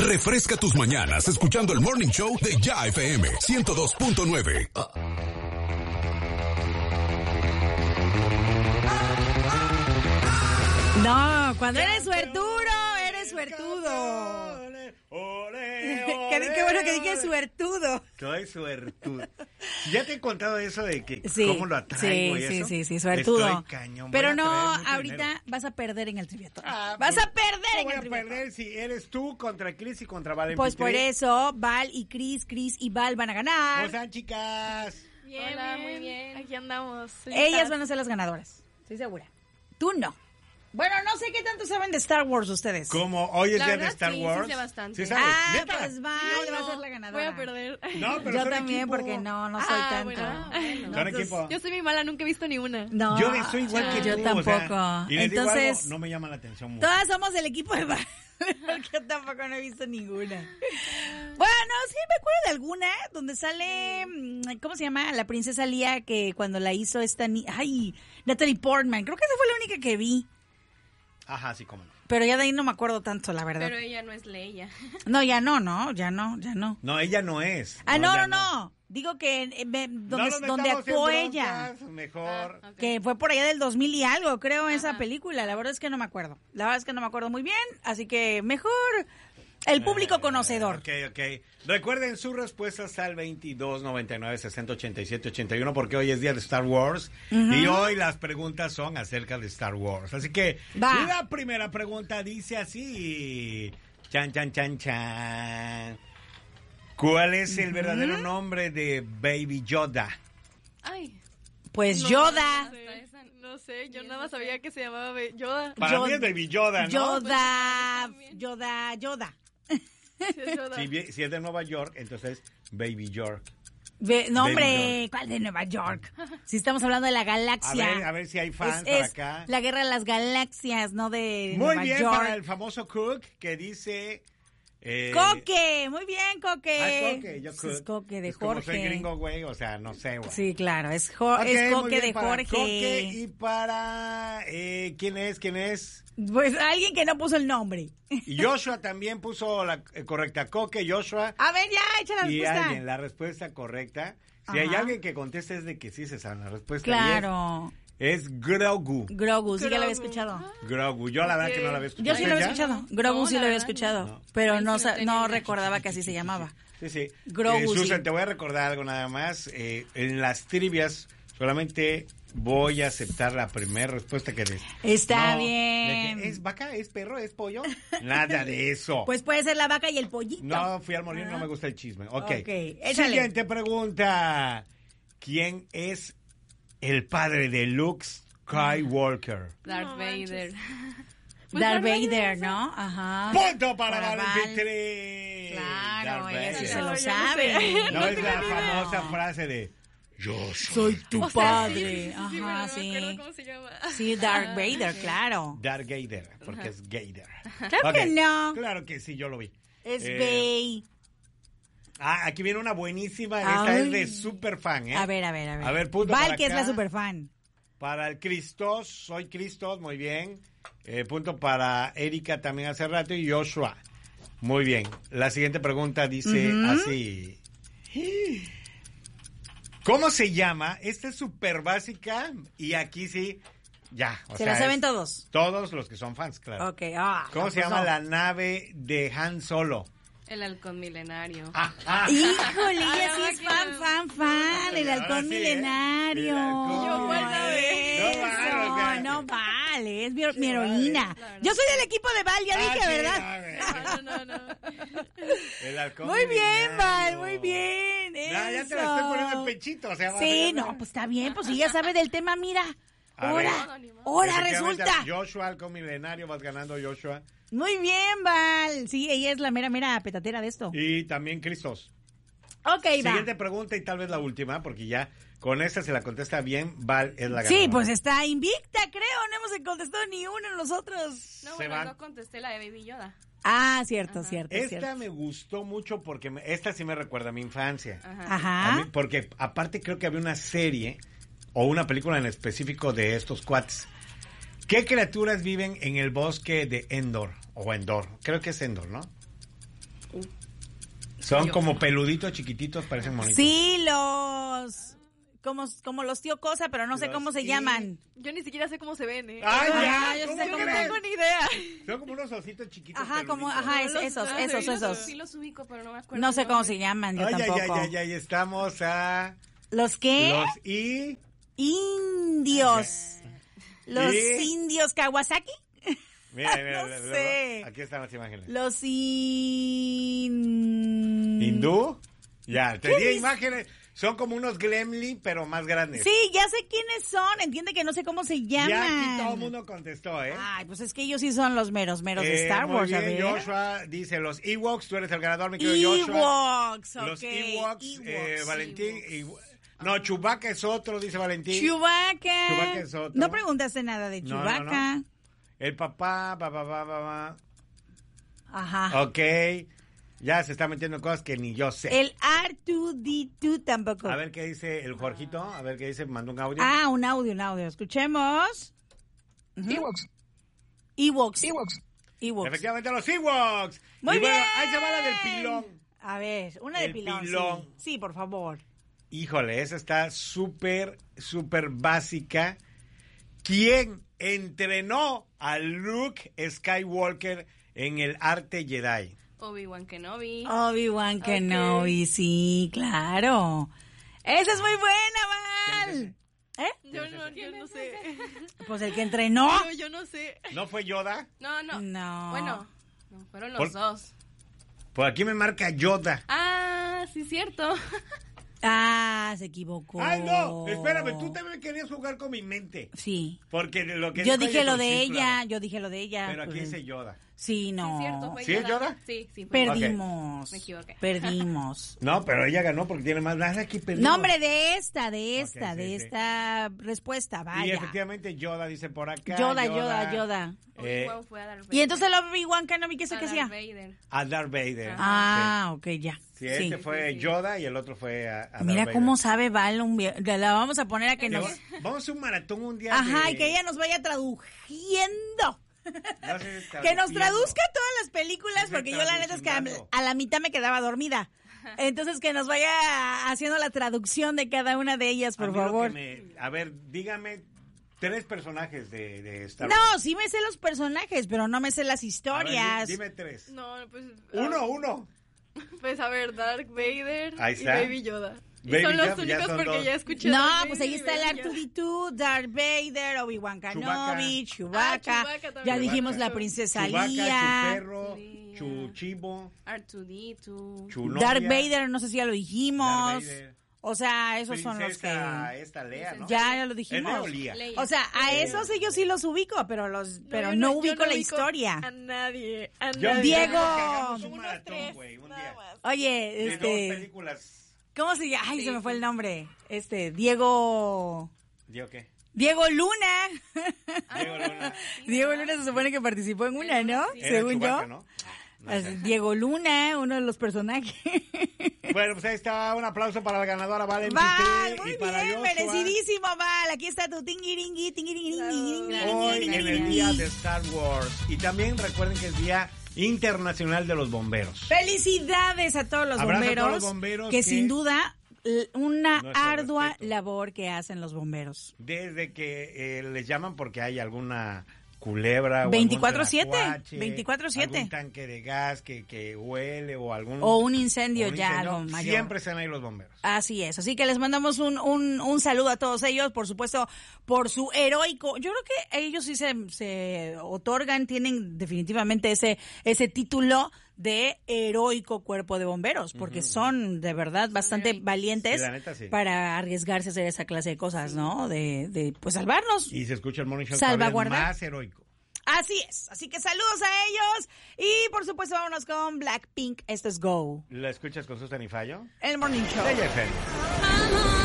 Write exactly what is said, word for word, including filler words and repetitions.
Refresca tus mañanas escuchando el Morning Show de Ya F M ciento dos punto nueve. No, cuando eres suertudo, eres suertudo. Ole, ole, qué, qué bueno que dije suertudo. Soy suertudo. ¿Ya te he contado eso de que Sí, cómo lo atraigo sí, y sí, eso? sí, sí, suertudo. Estoy cañón. Pero voy a no, traer mucho ahorita dinero. vas a perder en el triviato. Ah, vas pues, a perder no en voy el a triviato. perder si eres tú contra Cris y contra Val en Pues por Pitri. eso, Val y Cris, Cris y Val van a ganar. ¿Cómo están, chicas? Bien, Hola, bien. muy bien. Aquí andamos. Ellas van a ser las ganadoras, estoy segura. Tú no. Bueno, no sé qué tanto saben de Star Wars ustedes. Como hoy es La día de verdad, Star sí, sí Wars. sé bastante. ¿Sí sabes? Ah, ¿Neta? pues Val va a ser la ganadora. Voy a perder. No, pero Yo son también, equipo. porque no, no soy Ah, tanto. bueno, bueno. No, Son entonces- equipo. Yo soy muy mala, nunca he visto ni una. No, Yo soy igual que yo tú, tampoco. o sea, y les digo Entonces, algo, no me llama la atención mucho. todas somos del equipo de Val, porque yo tampoco no he visto ninguna. Bueno, sí me acuerdo de alguna donde sale, mm, ¿cómo se llama? La princesa Lía, que cuando la hizo esta ni ay, Natalie Portman, creo que esa fue la única que vi, Ajá, sí, cómo no. pero ya de ahí no me acuerdo tanto, la verdad. Pero ella no es Leia. No, ya no, no, ya no, ya no. No, ella no es. Ah, no, ya no, no. Digo que eh, me- No donde, nos donde metamos en actuó broncas, ella. Mejor. Ah, ok. Que fue por allá del dos mil y algo, creo, esa Ajá. película. La verdad es que no me acuerdo. La verdad es que no me acuerdo muy bien. Así que mejor el público conocedor. Ok, ok. Recuerden sus respuestas al veintidós noventa y nueve sesenta ochenta y siete ochenta y uno porque hoy es día de Star Wars y hoy las preguntas son acerca de Star Wars. Así que Va. la primera pregunta dice así. Chan, chan, chan, chan. ¿Cuál es el verdadero nombre de Baby Yoda? Ay. Pues no, Yoda. No sé, no sé, yo nada más sabía que se llamaba Be- Yoda. Para Yoda. mí es Baby Yoda, ¿no? Yoda, Pues, Yoda, Yoda. Sí, es Yoda. Si, vi- si es de Nueva York, entonces Baby York. Ve- no, Baby hombre, ¿cuál de Nueva York? Si estamos hablando de la A galaxia. ver, a ver si hay fans es, por es acá. la guerra de las galaxias, no de Muy Nueva bien, York. para el famoso Cook que dice... eh, Coque, muy bien, Coque. Ah, Coque, yo Sí, es Cook. Coque de Es como Jorge. soy gringo, güey, o sea, no sé, güey. Sí, claro, es, Jo- Ok, es muy Coque bien, de para Jorge. Coque y para... Eh, ¿Quién es? ¿Quién es? Pues alguien que no puso el nombre. Y Joshua también puso la eh, correcta. Coque, Joshua. A ver, ya, echa la y respuesta. alguien, la respuesta correcta. Si hay Ajá. alguien que conteste es de que sí se sabe la respuesta. Claro. Y es, es Grogu. Grogu, sí, ya lo había Grogu. escuchado. Grogu. Yo la verdad que no la había escuchado. Yo sí lo había ¿Ya? escuchado. Grogu No, sí la lo había verdad, escuchado. no. Pero Ahí no, sí no sa- tenía no idea. recordaba que así se llamaba. Sí, sí. Grogu, Eh, Susan, sí. te voy a recordar algo nada más. Eh, en las trivias solamente voy a aceptar la primera respuesta que des. Está No, bien. de que, ¿es vaca? ¿Es perro? ¿Es pollo? Nada de eso. Pues puede ser la vaca y el pollito. No, fui al molino, no me gusta el chisme. Ok. Ok, échale. Siguiente pregunta. ¿Quién es el padre de Luke Skywalker? Darth No Vader. Pues Darth Darth Vader, Vader, ¿no? Ajá. ¡Punto para, Para Valentín Val. tres! Claro, Darth ella sí Vader. se lo No, yo no sabe. sé. No No es tengo la ni idea. famosa frase de Yo soy, Soy tu O sea, padre. sí, sí, pero Ajá, no me acuerdo sí. cómo se llama. Sí, Darth Ah, Vader, ok. claro. Darth Vader, porque es Gator. Claro Ok, que no. Claro que sí, yo lo vi. Es Eh, Bey. Ah, aquí viene una buenísima. Esta Ay. es de super fan, ¿eh? A ver, a ver, a ver. A ver, punto Val, para que es acá. la superfan. Para el Cristos, soy Cristos, muy bien. Eh, punto para Erika también hace rato y Joshua. Muy bien. La siguiente pregunta dice así. ¿Cómo se llama? Esta es súper básica y aquí sí, ya. O Se sea, la saben es todos. Todos los que son fans, claro. Ok, ah. ¿Cómo no, se pues llama no. la nave de Han Solo? El halcón milenario. Ah, ah. Híjole, ella Ay, sí no, es que fan, no. fan, fan. El Ahora halcón sí, ¿eh? milenario. El halcón Yo, ¿cuál milenario. Eso, No vale, o sea, no vale, es mi, mi vale, heroína. la verdad. Yo soy del equipo de Val, ya Ah, dije, sí, ¿verdad? no, No, no, no. El halcón Muy bien, milenario. Val, muy bien. Ya, ya te la eso. estoy poniendo en pechito, o sea, Sí, vas a- no, pues está bien, pues si ya sabe del tema, mira. A ver. Ahora, ahora Efectivamente, resulta. Joshua, halcón milenario, vas ganando Joshua. Muy bien, Val. Sí, ella es la mera, mera petatera de esto. Y también Cristos. Ok, va. Siguiente pregunta y tal vez la última, porque ya con esta se la contesta bien, Val es la ganadora. Sí, pues está invicta, creo. No hemos contestado ni una nosotros. No, Se bueno, van. no contesté la de Baby Yoda. Ah, cierto, cierto, Esta cierto. me gustó mucho porque me- esta sí me recuerda a mi infancia. Ajá. A Ajá. mí- porque aparte creo que había una serie o una película en específico de estos cuates. ¿Qué criaturas viven en el bosque de Endor? O Endor, creo que es Endor, ¿no? Son como peluditos chiquititos, parecen monitos. Sí, los... Como, como los tío cosa, pero no sé Los cómo se y- llaman. Yo ni siquiera sé cómo se ven, ¿eh? ¡Ay, Ah, ya! yo ¿Cómo sé cómo- No crees? tengo ni idea. Son como unos ositos chiquitos. Ajá, como, peluditos. ajá, No es- los- esos, ah, esos, sí, los- esos. Sí los ubico, pero no me acuerdo. No el sé cómo nombre. se llaman, yo Ay, ay, tampoco. ay, ay, ay, estamos a... ¿Los qué? Los y... Indios. Los ¿Y? indios Kawasaki. Mira, mira, No mira, mira, sé. aquí están las imágenes. Los in... ¿Hindú? Ya, te ¿Qué di dice? imágenes. Son como unos gremlin, pero más grandes. Sí, ya sé quiénes son. Entiende que no sé cómo se llaman. Ya aquí todo el mundo contestó, ¿eh? Ay, pues es que ellos sí son los meros, meros de Eh, Star muy Wars, a bien, ver. Joshua dice los Ewoks, tú eres el ganador, mi querido Joshua. Ewoks, ok. Los Ewoks, eh, Ewoks. Valentín. Ewo- No, Chewbacca es otro, dice Valentín. Chewbacca. Chewbacca es otro. No preguntaste nada de No, no, Chewbacca. no. El papá, pa, pa, pa, pa, pa. Ajá. Ok. Ya se está metiendo cosas que ni yo sé. El R dos D dos tampoco. A ver qué dice el Jorgito. A ver qué dice. Mandó un audio. Ah, un audio, un audio. Escuchemos. Ewoks. Ewoks. Ewoks. Ewoks. Efectivamente, los Ewoks. Muy y bueno, bien. ahí se va la del pilón. A ver, una de El pilón. sí. pilón. Sí, por favor. Híjole, esa está súper, súper básica. ¿Quién entrenó a Luke Skywalker en el arte Jedi? Obi-Wan Kenobi. Obi-Wan Kenobi, sí, claro. Esa es muy buena, Val. ¿Eh? Yo no, yo no sé. Pues el que entrenó. Yo, yo no sé. ¿No fue Yoda? No, no. No. Bueno, no, fueron los Por- dos. Por aquí me marca Yoda. Ah, sí, cierto. Ah, se equivocó. Ay, no, espérame, tú también querías jugar con mi mente. Sí. Porque lo que Yo dijo dije ella lo con de sí, ella, claro. yo dije lo de ella. Pero aquí pues, dice Yoda. Sí, no. Sí, cierto. Fue ¿Sí es Yoda? Sí, sí. Fue Yoda. Perdimos. Me equivoqué. Perdimos. No, pero ella ganó porque tiene más. Nada aquí perdimos. Nombre de esta, de esta, Ok, de sí, sí. esta respuesta, Y vaya. efectivamente Yoda dice por acá. Yoda, Yoda, Yoda. Eh, Obi-Wan fue a Darth Vader. Y entonces el Obi-Wan Kenobi, ¿qué sé A qué Darth hacía? Vader. a Darth Vader. Ah, ok, ya. Sí, este Sí. fue Sí, sí. Yoda y el otro fue a, a Darth Mira Vader. cómo sabe Val, un vie- la vamos a poner a que Que nos... va- Vamos a hacer un maratón un día. Ajá, de- y que ella nos vaya traduciendo. no sé si Que nos traduciendo. traduzca todas las películas, Dice porque yo la neta es que a, traducinando. a la mitad me quedaba dormida. Entonces que nos vaya haciendo la traducción de cada una de ellas, A por mí lo que favor. me- A ver, dígame tres personajes de, de Star Wars. No, sí me sé los personajes, pero no me sé las A ver, historias. di- dime tres. No, pues. Uno, uno. Pues a ver, Darth Vader Ahí y está. Baby Yoda. Y Baby son los Yoda, ya únicos son porque dos. ya escuché. No, Darth pues Vader ahí y está el Baby R dos Yoda. D dos, Darth Vader, Obi-Wan Kenobi, Chewbacca. Ah, Chewbacca también. Ya dijimos Chewbacca. la princesa Chewbacca, Lía. Chu perro, Lía. Chu chivo, R dos D dos. Chu novia, Darth Vader, no sé si ya lo dijimos. Darth Vader. O sea, esos son los Princesa que... esta Lea, ¿no? Ya, ya lo ¿Es dijimos. Lea o Lía? Leia. O sea, a Leia. esos ellos sí los ubico, pero los pero yo no, yo ubico la ubico historia. A nadie. A Yo- nadie. Diego. yo creo que hagamos un Unos maratón, tres, güey, un nada día. más. Oye, De dos este, películas. ¿cómo se llama? Ay, Sí, se me fue sí. el nombre. Este, Diego ¿Digo qué? Diego Luna. Diego Luna. Diego Luna se supone que participó en una, ¿no? Sí. Era Según Chewbacca, yo. ¿no? No Así, sé. Diego Luna, uno de los personajes. Bueno, pues ahí está. Un aplauso para la ganadora Val M P Val, y muy para bien, Joshua. merecidísimo, Val. Aquí está tu tingiringui, tingiringui, Hoy en el día de Star Wars. Y también recuerden que es Día Internacional de los Bomberos. Felicidades a todos los Abrazo a bomberos, todos los bomberos que, que- sin duda l- una Nuestro ardua respeto. labor que hacen los bomberos. Desde que eh, les llaman porque hay alguna culebra o veinticuatro algún siete, tlacuache, veinticuatro siete. algún tanque de gas que, que huele o algún O un incendio o un ya incendio, algo mayor. siempre están ahí los bomberos. Así es, así que les mandamos un, un, un saludo a todos ellos, por supuesto, por su heroico. Yo creo que ellos sí se, se otorgan, tienen definitivamente ese, ese título de heroico cuerpo de bomberos, porque son de verdad bastante heroicos. valientes Sí, la neta, sí. para arriesgarse a hacer esa clase de cosas, ¿no? De, de pues salvarnos. Y se escucha el Morning Show todavía Salvaguardar. más heroico. Así es, así que saludos a ellos y por supuesto vámonos con Blackpink, esto es Go, ¿La escuchas con Susan y Fallo? el Morning Show. Ella es Félix.